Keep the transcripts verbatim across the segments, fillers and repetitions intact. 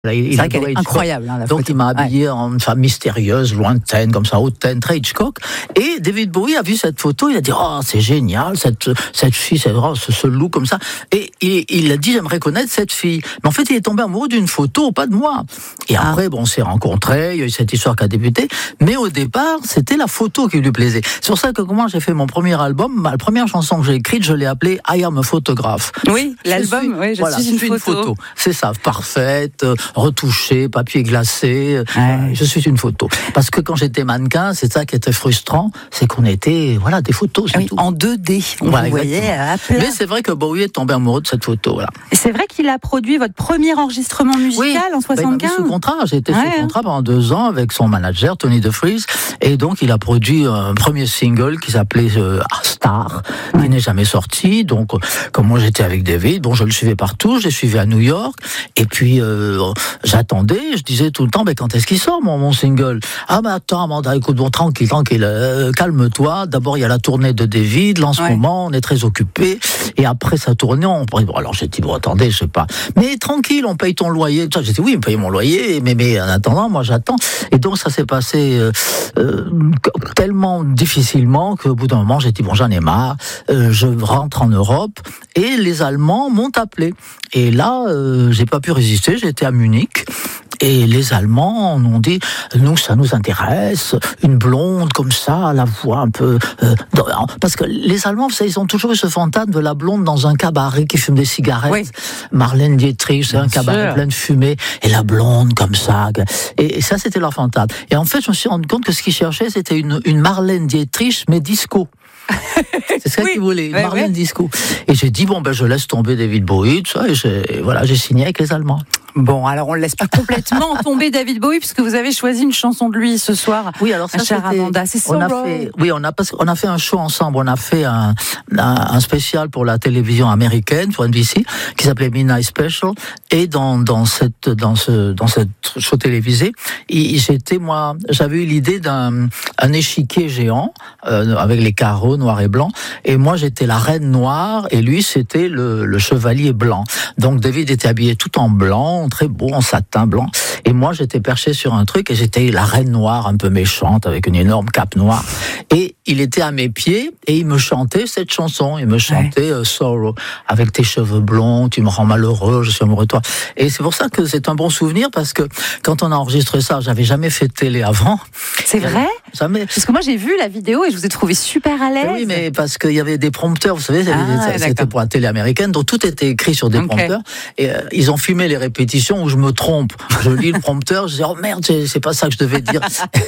Il, c'est vrai qu'elle est incroyable, hein, la donc photo. il m'a habillé ouais. en femme mystérieuse, lointaine, comme ça, hautaine, très Hitchcock. Et David Bowie a vu cette photo, il a dit, oh, c'est génial, cette, cette fille, c'est oh, ce, ce look comme ça. Et il, il a dit, j'aimerais connaître cette fille. Mais en fait, il est tombé amoureux d'une photo, pas de moi. Et ah. après, bon, on s'est rencontrés, il y a eu cette histoire qui a débuté. Mais au départ, c'était la photo qui lui plaisait. C'est pour ça que comment j'ai fait mon premier album, la première chanson que j'ai écrite, je l'ai appelée I Am a Photograph. Oui, je l'album, suis, oui, je voilà, suis une, une photo. photo. C'est ça, parfaite, retouchée, papier glacé, ouais. Je suis une photo. Parce que quand j'étais mannequin, c'est ça qui était frustrant, c'est qu'on était, voilà, des photos, c'est oui, tout. En deux D, on voilà, vous voyait à plat. Mais c'est vrai que Bowie est tombé amoureux de cette photo, voilà. Et c'est vrai qu'il a produit votre premier enregistrement musical oui, en soixante-quinze. Ben, il sous contrat, j'ai été ouais. sous contrat pendant deux ans avec son manager, Tony DeFries, et donc il a produit un premier single qui s'appelait euh, Star, ouais. qui n'est jamais sorti, donc comme moi j'étais avec David, bon je le suivais partout, je l'ai suivi à New York, et puis euh, j'attendais, je disais tout le temps, mais quand est-ce qu'il sort mon, mon single? Ah ben attends Amanda, écoute, bon tranquille, tranquille, euh, calme-toi, d'abord il y a la tournée de David, là en ce ouais. moment on est très occupés, et après sa tournée, on... bon, alors j'ai dit, bon attendez, je sais pas, mais tranquille, on paye ton loyer, j'ai dit oui, on paye mon loyer, mais, mais en attendant, moi j'attends, et donc ça s'est passé euh, euh, tellement difficilement qu'au bout d'un moment j'ai dit, bon j'en ai marre, euh, je rentre en Europe, et les Allemands m'ont appelé, et là euh, j'ai pas pu résister, j'étais à Munich, et les Allemands ont dit, nous, ça nous intéresse, une blonde comme ça, la voix un peu... Euh, parce que les Allemands, vous savez, ils ont toujours eu ce fantasme de la blonde dans un cabaret qui fume des cigarettes. Oui. Marlène Dietrich, c'est un cabaret sûr. plein de fumée, et la blonde comme ça. Et, et ça, c'était leur fantasme. Et en fait, je me suis rendu compte que ce qu'ils cherchaient, c'était une, une Marlène Dietrich, mais disco. C'est ça oui, qu'ils voulaient, une ouais, Marlène ouais. disco. Et j'ai dit, bon, ben, je laisse tomber David Bowie, tout ça, et j'ai, voilà, j'ai signé avec les Allemands. Bon, alors on ne laisse pas complètement tomber David Bowie puisque vous avez choisi une chanson de lui ce soir. Oui, alors ça, chère Amanda, c'est on a fait, oui, on a parce qu'on a fait un show ensemble. On a fait un, un, un spécial pour la télévision américaine, pour N B C, qui s'appelait Midnight Special. Et dans dans cette dans ce dans cette show télévisé, j'étais moi, j'avais eu l'idée d'un un échiquier géant euh, avec les carreaux noirs et blancs. Et moi, j'étais la reine noire et lui, c'était le, le chevalier blanc. Donc David était habillé tout en blanc, très beau, en satin blanc. Et moi, j'étais perché sur un truc et j'étais la reine noire, un peu méchante, avec une énorme cape noire. Et il était à mes pieds et il me chantait cette chanson. Il me chantait ouais. euh, Sorrow, avec tes cheveux blonds, tu me rends malheureux, je suis amoureux de toi. Et c'est pour ça que c'est un bon souvenir parce que quand on a enregistré ça, j'avais jamais fait de télé avant. C'est vrai? Jamais. Parce que moi, j'ai vu la vidéo et je vous ai trouvé super à l'aise. Oui, mais parce qu'il y avait des prompteurs, vous savez, ah, c'était pour la télé américaine, donc tout était écrit sur des okay. prompteurs. Et euh, ils ont filmé les répétitions où je me trompe. Je lis le prompteur, je dis oh merde, c'est, c'est pas ça que je devais dire.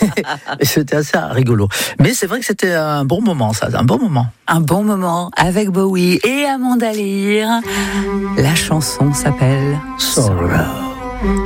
Et c'était assez rigolo. Mais c'est vrai que c'était un bon moment, ça, un bon moment. Un bon moment avec Bowie et Amanda Lear. La chanson s'appelle Sorrow.